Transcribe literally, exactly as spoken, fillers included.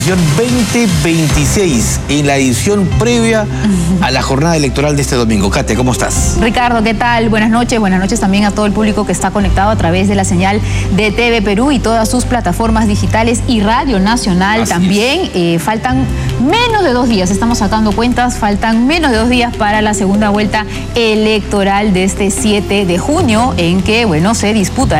veinte veintiséis, en la edición previa a la jornada electoral de este domingo. Katia, ¿cómo estás? Ricardo, ¿qué tal? Buenas noches. Buenas noches también a todo el público que está conectado a través de la señal de T V Perú y todas sus plataformas digitales y Radio Nacional. Así también. Eh, faltan menos de dos días, estamos sacando cuentas, faltan menos de dos días para la segunda vuelta electoral de este siete de junio, en que, bueno, se disputa